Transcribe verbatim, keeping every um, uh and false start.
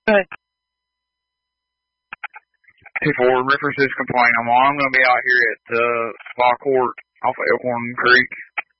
Good. Two four, references complaint. I'm, I'm going to be out here at uh, Spa Court off of Elkhorn Creek.